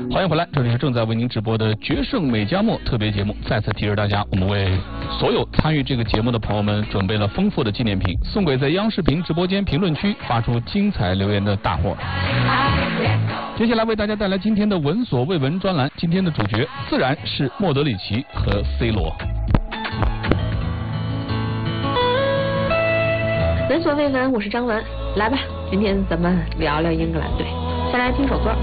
欢迎回来，这里是正在为您直播的决胜美加墨特别节目。再次提示大家，我们为所有参与这个节目的朋友们准备了丰富的纪念品，送给在央视频直播间评论区发出精彩留言的大伙。接下来为大家带来今天的闻所未闻专栏，今天的主角自然是莫德里奇和 C 罗。 闻所未闻，我是张文，来吧，今天咱们聊聊英格兰队。先来听首歌。